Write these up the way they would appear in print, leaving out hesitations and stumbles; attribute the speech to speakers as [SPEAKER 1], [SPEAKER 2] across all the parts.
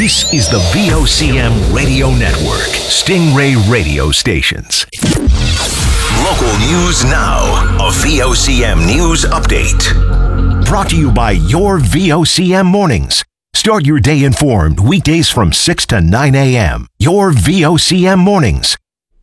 [SPEAKER 1] This is the VOCM Radio Network, Stingray radio stations. Local news now, a VOCM news update. Brought to you by your VOCM mornings. Start your day informed weekdays from 6 to 9 a.m. Your VOCM mornings.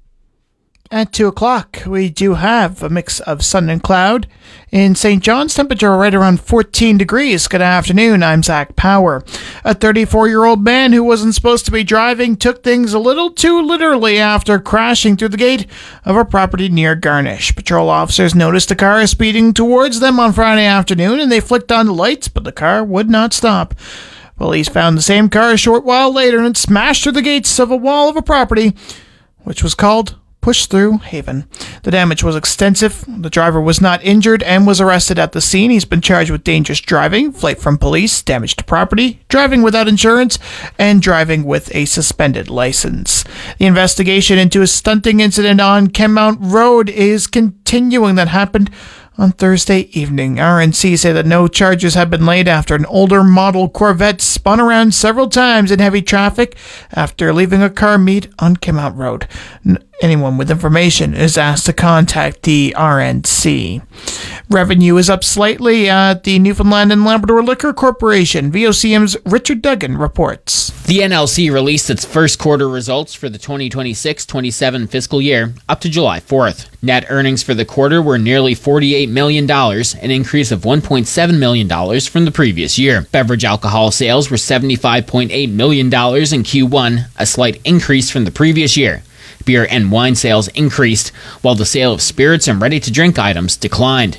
[SPEAKER 2] At 2 o'clock, we do have a mix of sun and cloud. In St. John's, temperature right around 14 degrees. Good afternoon, I'm Zach Power. A 34-year-old man who wasn't supposed to be driving took things a little too literally after crashing through the gate of a property near Garnish. Patrol officers noticed a car speeding towards them on Friday afternoon, and they flicked on the lights, but the car would not stop. Police found the same car a short while later and it smashed through the gates of a wall of a property, which was called Push-Through Haven. The damage was extensive. The driver was not injured and was arrested at the scene. He's been charged with dangerous driving, flight from police, damage to property, driving without insurance, and driving with a suspended license. The investigation into a stunting incident on Kenmount Road is continuing. That happened on Thursday evening. RNC say that no charges have been laid after an older model Corvette spun around several times in heavy traffic after leaving a car meet on Kenmount Road. Anyone with information is asked to contact the RNC. Revenue is up slightly at the Newfoundland and Labrador Liquor Corporation. VOCM's Richard Duggan reports.
[SPEAKER 3] The NLC released its first quarter results for the 2026-27 fiscal year up to July 4th. Net earnings for the quarter were nearly $48 million, an increase of $1.7 million from the previous year. Beverage alcohol sales were $75.8 million in Q1, a slight increase from the previous year. Beer and wine sales increased, while the sale of spirits and ready-to-drink items declined.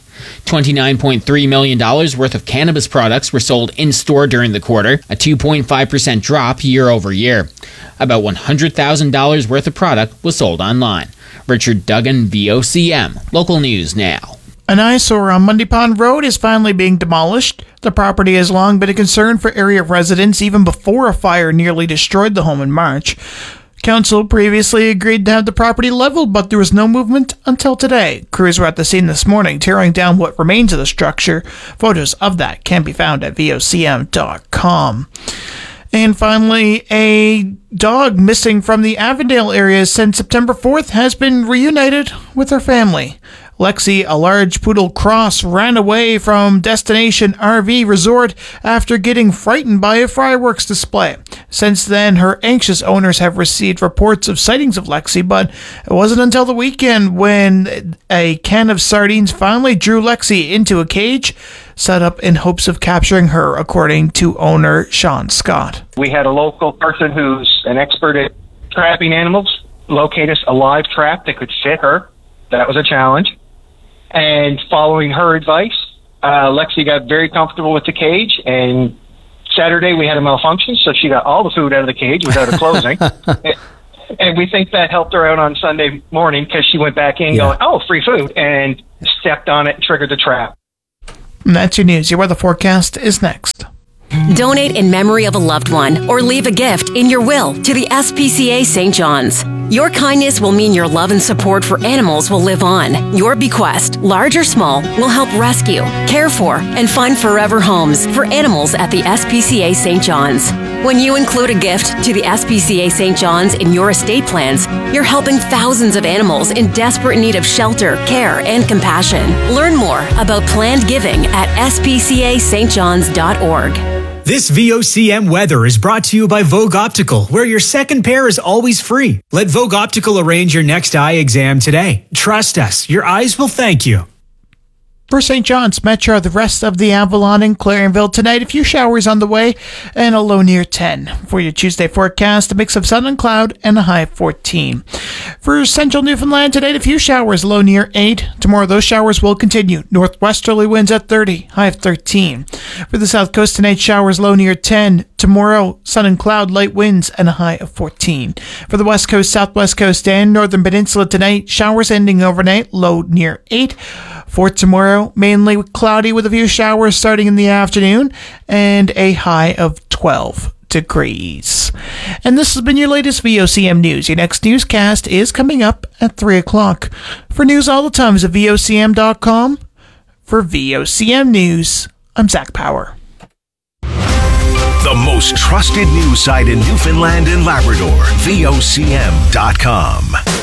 [SPEAKER 3] $29.3 million worth of cannabis products were sold in-store during the quarter, a 2.5% drop year-over-year. About $100,000 worth of product was sold online. Richard Duggan, VOCM. Local news now.
[SPEAKER 2] An eyesore on Mundy Pond Road is finally being demolished. The property has long been a concern for area residents, even before a fire nearly destroyed the home in March. Council previously agreed to have the property leveled, but there was no movement until today. Crews were at the scene this morning, tearing down what remains of the structure. Photos of that can be found at VOCM.com. And finally, a dog missing from the Avondale area since September 4th has been reunited with her family. Lexi, a large poodle cross, ran away from Destination RV Resort after getting frightened by a fireworks display. Since then, her anxious owners have received reports of sightings of Lexi, but it wasn't until the weekend when a can of sardines finally drew Lexi into a cage set up in hopes of capturing her, according to owner Sean Scott.
[SPEAKER 4] We had a local person who's an expert at trapping animals locate us a live trap that could fit her. That was a challenge. And following her advice, Lexi got very comfortable with the cage, and Saturday we had a malfunction, so she got all the food out of the cage without her closing. And we think that helped her out on Sunday morning because she went back in going, oh, free food, and stepped on it and triggered the trap.
[SPEAKER 2] And that's your news. Your weather forecast is next.
[SPEAKER 5] Donate in memory of a loved one or leave a gift in your will to the SPCA St. John's. Your kindness will mean your love and support for animals will live on. Your bequest, large or small, will help rescue, care for, and find forever homes for animals at the SPCA St. John's. When you include a gift to the SPCA St. John's in your estate plans, you're helping thousands of animals in desperate need of shelter, care, and compassion. Learn more about planned giving at spcastjohns.org.
[SPEAKER 6] This VOCM weather is brought to you by Vogue Optical, where your second pair is always free. Let Vogue Optical arrange your next eye exam today. Trust us, your eyes will thank you.
[SPEAKER 2] For St. John's Metro, the rest of the Avalon and Clarenville tonight, a few showers on the way and a low near 10. For your Tuesday forecast, a mix of sun and cloud and a high of 14. For central Newfoundland tonight, a few showers, low near 8. Tomorrow, those showers will continue. Northwesterly winds at 30, high of 13. For the south coast tonight, showers, low near 10. Tomorrow, sun and cloud, light winds and a high of 14. For the west coast, southwest coast, and northern peninsula tonight, showers ending overnight, low near 8. For tomorrow, mainly cloudy with a few showers starting in the afternoon and a high of 12 degrees. And this has been your latest VOCM news. Your next newscast is coming up at 3 o'clock. For news all the time, visit VOCM.com. For VOCM News, I'm Zach Power.
[SPEAKER 1] The most trusted news site in Newfoundland and Labrador. VOCM.com.